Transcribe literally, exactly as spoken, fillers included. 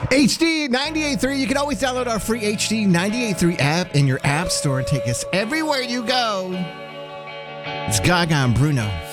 H D ninety-eight point three. You can always download our free H D ninety-eight point three app in your app store and take us everywhere you go. It's Gaga and Bruno.